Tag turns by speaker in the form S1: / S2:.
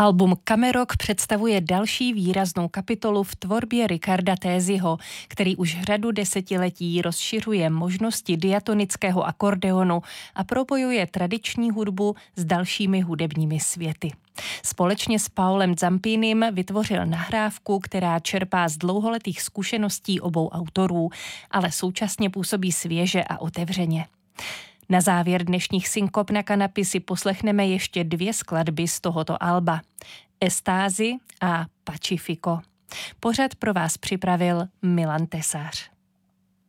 S1: Album Kamerok představuje další výraznou kapitolu v tvorbě Ricarda Téziho, který už řadu desetiletí rozšiřuje možnosti diatonického akordeonu a propojuje tradiční hudbu s dalšími hudebními světy. Společně s Paolem Zampinem vytvořil nahrávku, která čerpá z dlouholetých zkušeností obou autorů, ale současně působí svěže a otevřeně. Na závěr dnešních Synkop na kanapy si poslechneme ještě 2 skladby z tohoto alba. Estázy a Pacifico. Pořad pro vás připravil Milan Tesař.